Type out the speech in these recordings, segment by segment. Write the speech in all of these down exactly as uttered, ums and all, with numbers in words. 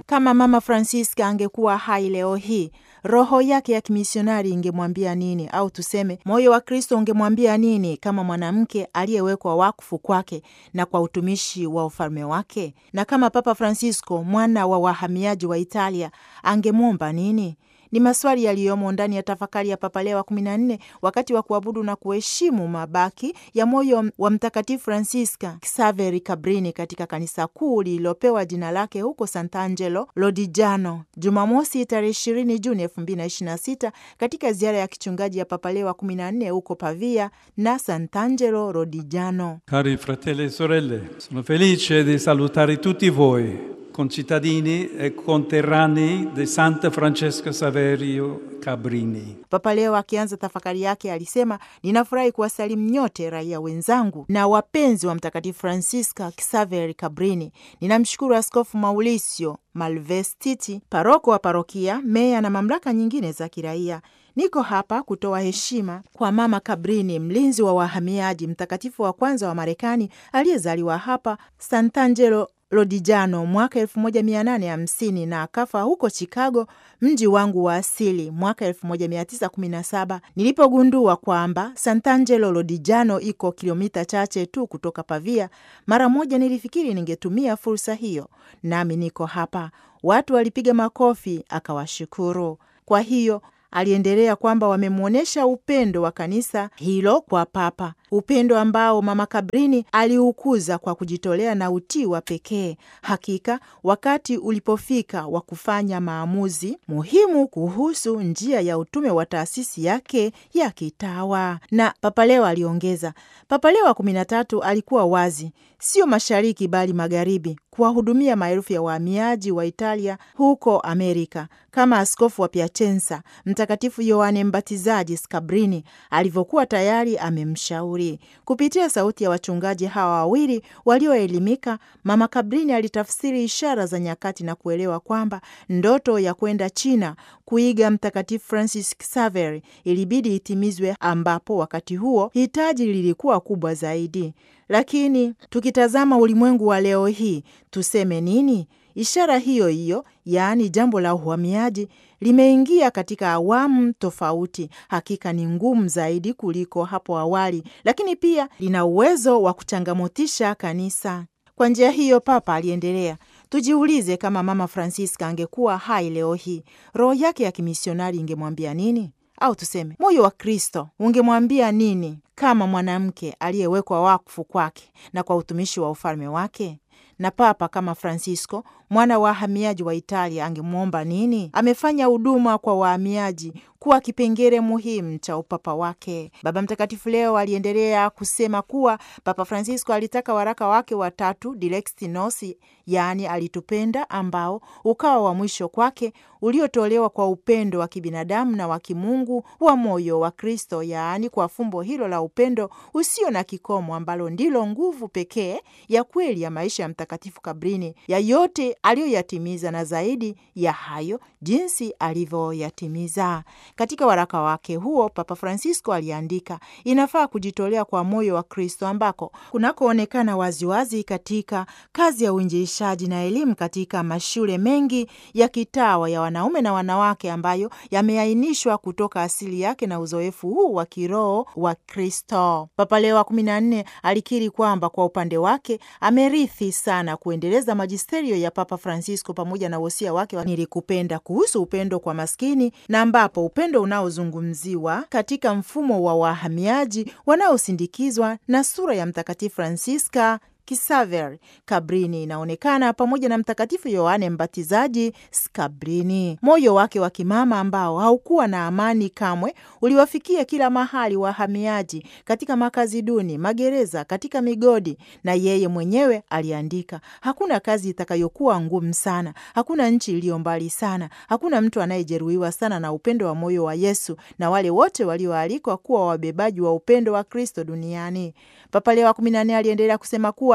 kama Mama Francisca angekuwa hai leo hii, roho yake ya kimisionari ingemwambia nini? Au tuseme moyo wa Kristo ungemwambia nini kama mwanamke aliyewekwa wakfu kwake na kwa utumishi wa ufalme wake? Na kama Papa Francisco, mwana wa wahamiaji wa Italia, angemwomba nini? Ni maswali yaliyomo ndani ya tafakari ya Papa Leo wa kumi na nne wakati wa kuabudu na kuheshimu mabaki ya moyo wa Mtakatifu Francisca Xaveri Cabrini katika kanisa kuu lililopewa jina lake huko Sant'Angelo Lodigiano, Jumamosi tarehe ishirini Juni elfu mbili na ishirini na sita, katika ziara ya kichungaji ya Papa Leo wa kumi na nne huko Pavia na Sant'Angelo Lodigiano. Cari fratelli e sorelle, sono felice di salutare tutti voi, concittadini e conterranei di Santa Francesca Saverio Cabrini. Papa Leo akianza tafakari yake alisema, ninafurahi kuwasalimu nyote raia wenzangu na wapenzi wa Mtakatifu Francisca Xaveri Cabrini. Ninamshukuru Askofu Mauricio Malvestiti, paroko wa parokia, meya na mamlaka nyingine za kiraia. Niko hapa kutoa heshima kwa Mama Cabrini, mlinzi wa wahamiaji, mtakatifu wa kwanza wa Marekani aliyezaliwa hapa Sant'Angelo Lodigiano mwaka elfu moja mia nane hamsini na akafa huko Chicago, mji wangu wa asili, mwaka elfu moja mia tisa kumi na saba. Nilipogundua kwamba Sant'Angelo Lodigiano iko kilomita chache tu kutoka Pavia, mara moja nilifikiri ningetumia fursa hiyo, nami niko hapa. Watu walipiga makofi, akawashukuru. Kwa hiyo aliendelea kwamba wamemwonyesha upendo wa kanisa hilo kwa Papa, upendo ambao Mama Cabrini aliukuza kwa kujitolea na utii wa pekee. Hakika wakati ulipofika wa kufanya maamuzi muhimu kuhusu njia ya utume wa taasisi yake ya kitawa. Na Papa Leo aliongeza, Papa Leo wa kumi na tatu alikuwa wazi, sio mashariki bali magharibi, kuwahudumia maelfu ya wahamiaji wa Italia huko Amerika, kama askofu wa Piacenza Mtakatifu Yohane Mbatizaji Scabrini alivyokuwa tayari amemshauri. Kupitia sauti ya wachungaji hawa wawili walioelimika, Mama Cabrini alitafsiri ishara za nyakati na kuelewa kwamba ndoto ya kwenda China kuiga Mtakatifu Francis Xaveri ilibidi itimizwe, ambapo wakati huo hitaji lilikuwa kubwa zaidi. Lakini tukitazama ulimwengu wa leo hii, tuseme nini? Ishara hiyo hiyo, yaani jambo la uhamiaji, limeingia katika awamu tofauti. Hakika ni ngumu zaidi kuliko hapo awali, lakini pia lina uwezo wa kuchangamotisha kanisa. Kwa njia hiyo, Papa aliendelea, tujiulize kama Mama Francisca angekuwa hai leo hii, roho yake ya kimisionari ingemwambia nini? Au tuseme moyo wa Kristo ungemwambia nini kama mwanamke aliyewekwa wakfu kwake na kwa utumishi wa ufalme wake? Na Papa kama Francisco, mwana wa wahamiaji wa Italia, angemwomba nini? Amefanya huduma kwa wahamiaji kuwa kipengele muhimu cha upapa wake. Baba Mtakatifu leo aliendelea kusema kuwa Papa Francisco alitaka waraka wake watatu Dilexi Nos, yaani alitupenda, ambao ukawa wa mwisho kwake, uliotolewa kwa upendo wa kibinadamu na wa kimungu wa moyo wa Kristo, yaani kwa fumbo hilo la upendo usio na kikomo, ambalo ndilo nguvu pekee ya kweli ya maisha ya Mtakatifu Cabrini, ya yote aliyoyatimiza na zaidi ya hayo jinsi alivyoyatimiza. Katika waraka wake huo, Papa Francisco aliandika, inafaa kujitolea kwa moyo wa Kristo ambako kunakoonekana waziwazi katika kazi ya uinjilishaji na elimu katika mashule mengi ya kitawa ya wanaume na wanawake ambayo yameainishwa kutoka asili yake na uzoefu huu wa kiroho wa Kristo. Papa Leo wa kumi na nne alikiri kwamba kwa upande wake amerithi sana kuendeleza majisterio ya Papa Francisco pamoja na wosia wake wa nilikupenda kuhusu upendo kwa maskini, na ambapo upendo unaozungumziwa katika mfumo wa wahamiaji wanaosindikizwa na sura ya Mtakatifu Francisca Xaveri Cabrini inaonekana pamoja na Mtakatifu Yohane Mbatizaji Scabrini. Moyo wake wa kimama ambao haukuwa na amani kamwe uliwafikia kila mahali wahamiaji, katika makazi duni, magereza, katika migodi, na yeye mwenyewe aliandika, hakuna kazi itakayokuwa ngumu sana, hakuna nchi iliyo mbali sana, hakuna mtu anayejeruhiwa sana na upendo wa moyo wa Yesu na wale wote walioalikwa kuwa wabebaji wa upendo wa Kristo duniani. Papa Leo wa kumi na nne aliendelea kusema kuwa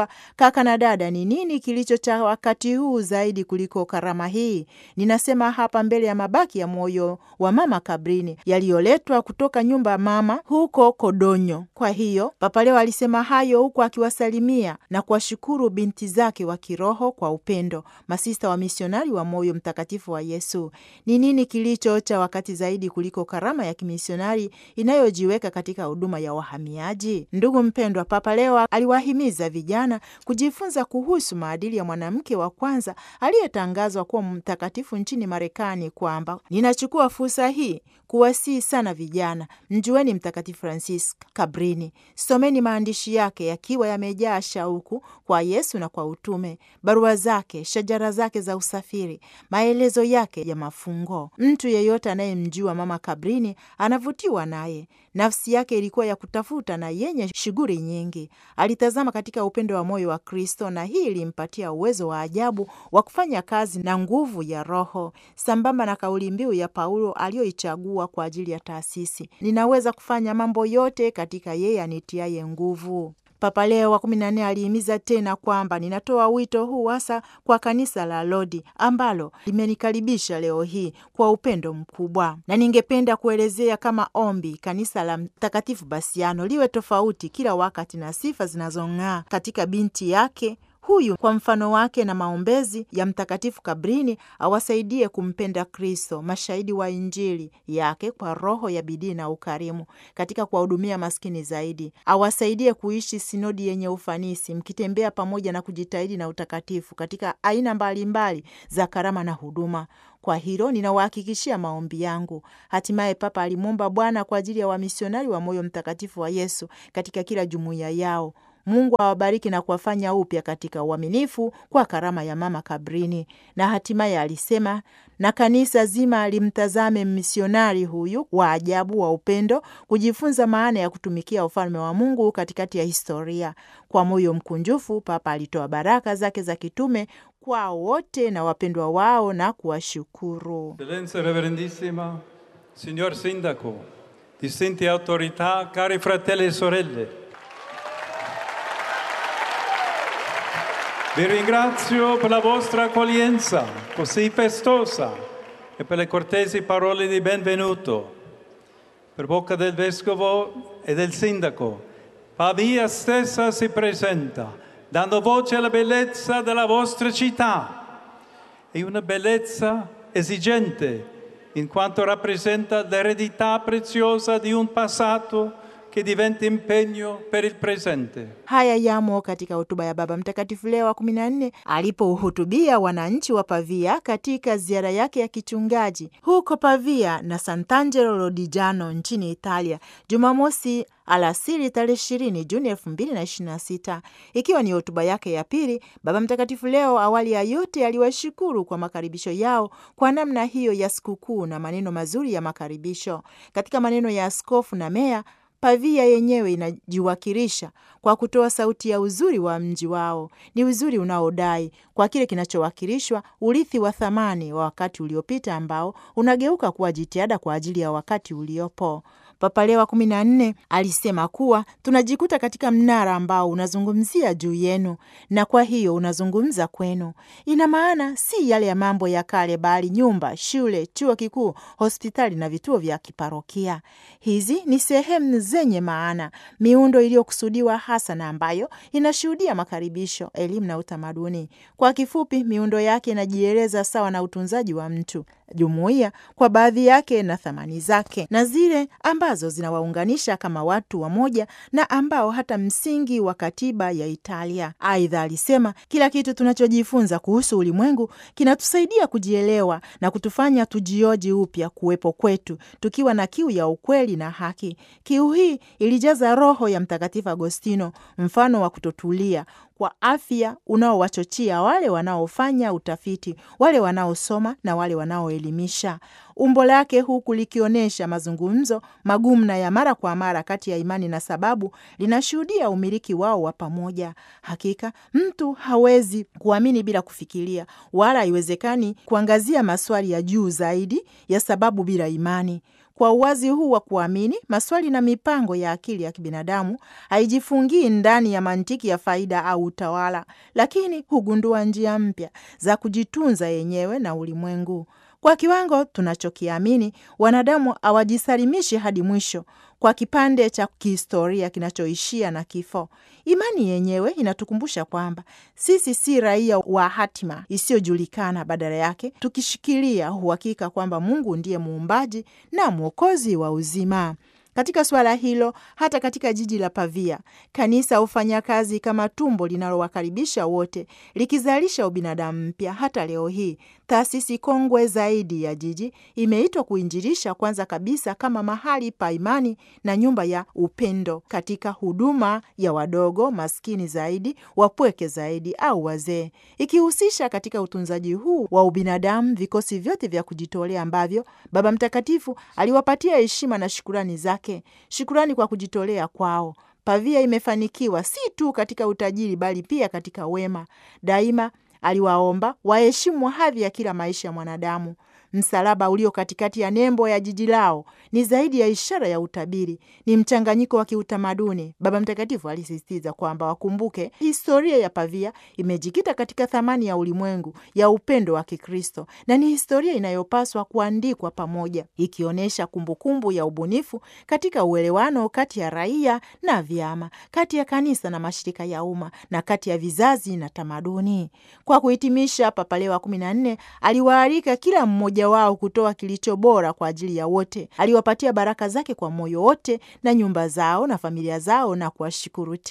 kuwa, kaka na dada, ni nini kilicho cha wakati huu zaidi kuliko karama hii? Ninasema hapa mbele ya mabaki ya moyo wa mama Cabrini yaliyoletwa kutoka nyumba ya mama huko Kodonyo. Kwa hiyo Papa Leo alisema hayo huku akiwasalimia na kuwashukuru binti zake wa kiroho kwa upendo, masista wa misionari wa moyo mtakatifu wa Yesu. Ni nini kilicho cha wakati zaidi kuliko karama ya kimisionari inayojiweka katika huduma ya wahamiaji? Ndugu mpendwa, Papa Leo aliwahimiza vijana kujifunza kuhusu maadili ya mwanamke wa kwanza aliyetangazwa kuwa mtakatifu nchini Marekani, kwamba ninachukua fursa hii kuwasihi sana vijana, mjueni Mtakatifu Francisca Cabrini, someni maandishi yake yakiwa yamejaa shauku kwa Yesu na kwa utume, barua zake, shajara zake za usafiri, maelezo yake ya mafungo. Mtu yeyote anayemjua mama Cabrini anavutiwa naye. Nafsi yake ilikuwa ya kutafuta na yenye shughuli nyingi. Alitazama katika upendo wa moyo wa Kristo, na hii ilimpatia uwezo wa ajabu wa kufanya kazi na nguvu ya Roho, sambamba na kauli mbiu ya Paulo aliyoichagua kwa ajili ya taasisi: ninaweza kufanya mambo yote katika yeye anitiaye nguvu. Papa Leo wa kumi na nne alihimiza tena kwamba ninatoa wito huu hasa kwa kanisa la Lodi ambalo limenikaribisha leo hii kwa upendo mkubwa, na ningependa kuelezea kama ombi kanisa la Mtakatifu Basiano liwe tofauti kila wakati na sifa zinazong'aa katika binti yake huyu, kwa mfano wake na maombezi ya Mtakatifu Cabrini, awasaidie kumpenda Kristo, mashahidi wa Injili yake kwa roho ya bidii na ukarimu katika kuwahudumia maskini zaidi. Awasaidie kuishi sinodi yenye ufanisi, mkitembea pamoja na kujitahidi na utakatifu katika aina mbalimbali za karama na huduma. Kwa hilo ninawahakikishia maombi yangu. Hatimaye Papa alimwomba Bwana kwa ajili ya wamisionari wa moyo mtakatifu wa Yesu katika kila jumuiya yao. Mungu awabariki na kuwafanya upya katika uaminifu kwa karama ya mama Cabrini. Na hatimaye alisema, na kanisa zima limtazame misionari huyu wa ajabu wa upendo, kujifunza maana ya kutumikia ufalme wa Mungu katikati ya historia. Kwa moyo mkunjufu, Papa alitoa baraka zake za kitume kwa wote na wapendwa wao na kuwashukuru. Eccellenza Reverendissima, Signor Sindaco, distinti autorità, cari fratelli e sorelle, vi ringrazio per la vostra accoglienza così festosa e per le cortesi parole di benvenuto. Per bocca del Vescovo e del Sindaco, Pavia stessa si presenta, dando voce alla bellezza della vostra città. È una bellezza esigente, in quanto rappresenta l'eredità preziosa di un passato che diventa impegno per il presente. Haya yamo katika hotuba ya Baba Mtakatifu Leo wa kumi na nne alipohutubia wananchi wa Pavia katika ziara yake ya kichungaji huko Pavia na Sant'Angelo Lodigiano nchini Italia, Jumamosi alasiri tarehe ishirini Juni elfu mbili na ishirini na sita. Ikiwa ni hotuba yake ya pili, Baba Mtakatifu Leo awali ya yote aliwashukuru kwa makaribisho yao kwa namna hiyo ya sikukuu na maneno mazuri ya makaribisho. Katika maneno ya askofu na meya, Pavia yenyewe inajiwakilisha kwa kutoa sauti ya uzuri wa mji wao. Ni uzuri unaodai kwa kile kinachowakilishwa, urithi wa thamani wa wakati uliopita ambao unageuka kuwa jitihada kwa ajili ya wakati uliopo. Papa Leo wa kumi na nne alisema kuwa tunajikuta katika mnara ambao unazungumzia juu yenu, na kwa hiyo unazungumza kwenu. Ina maana si yale ya mambo ya kale, bali nyumba, shule, chuo kikuu, hospitali na vituo vya kiparokia. Hizi ni sehemu zenye maana, miundo iliyokusudiwa hasa na ambayo inashuhudia makaribisho, elimu na utamaduni. Kwa kifupi, miundo yake inajieleza sawa na utunzaji wa mtu, jumuiya kwa baadhi yake na thamani zake, na zile ambazo zinawaunganisha kama watu wamoja na ambao hata msingi wa katiba ya Italia. Aidha alisema kila kitu tunachojifunza kuhusu ulimwengu kinatusaidia kujielewa na kutufanya tujioji upya kuwepo kwetu, tukiwa na kiu ya ukweli na haki. Kiu hii ilijaza roho ya Mtakatifu Agostino, mfano wa kutotulia kwa afya unaowachochea wale wanaofanya utafiti, wale wanaosoma na wale wanaoelimisha. Umbo lake huku likionyesha mazungumzo magumu na ya mara kwa mara kati ya imani na sababu, linashuhudia umiliki wao wa pamoja. Hakika mtu hawezi kuamini bila kufikiria, wala haiwezekani kuangazia maswali ya juu zaidi ya sababu bila imani. Kwa uwazi huu wa kuamini, maswali na mipango ya akili ya kibinadamu haijifungii ndani ya mantiki ya faida au utawala, lakini hugundua njia mpya za kujitunza yenyewe na ulimwengu. Kwa kiwango tunachokiamini, wanadamu hawajisalimishi hadi mwisho kwa kipande cha kihistoria kinachoishia na kifo. Imani yenyewe inatukumbusha kwamba sisi si raia wa hatima isiyojulikana, badala yake tukishikilia uhakika kwamba Mungu ndiye muumbaji na mwokozi wa uzima. Katika suala hilo, hata katika jiji la Pavia, kanisa hufanya kazi kama tumbo linalowakaribisha wote, likizalisha ubinadamu mpya. Hata leo hii, taasisi kongwe zaidi ya jiji imeitwa kuinjilisha kwanza kabisa kama mahali pa imani na nyumba ya upendo katika huduma ya wadogo, maskini zaidi, wapweke zaidi au wazee, ikihusisha katika utunzaji huu wa ubinadamu vikosi vyote vya kujitolea ambavyo Baba Mtakatifu aliwapatia heshima na shukurani zake. Shukurani kwa kujitolea kwao. Pavia imefanikiwa si tu katika utajiri bali pia katika wema. Daima aliwaomba waheshimu hadhi ya kila maisha ya mwanadamu. Msalaba ulio katikati ya nembo ya jiji lao ni zaidi ya ishara ya utabiri, ni mchanganyiko wa kiutamaduni. Baba Mtakatifu alisisitiza kwamba wakumbuke historia ya Pavia imejikita katika thamani ya ulimwengu ya upendo wa Kikristo, na ni historia inayopaswa kuandikwa pamoja, ikionyesha kumbukumbu ya ubunifu katika uelewano kati ya raia na vyama, kati ya kanisa na mashirika ya umma, na kati ya vizazi na tamaduni. Kwa kuhitimisha, Papa Leo wa kumi na nne aliwaalika kila mmoja wao kutoa kilicho bora kwa ajili ya wote. Aliwapatia baraka zake kwa moyo wote na nyumba zao na familia zao na kuwashukuru tena.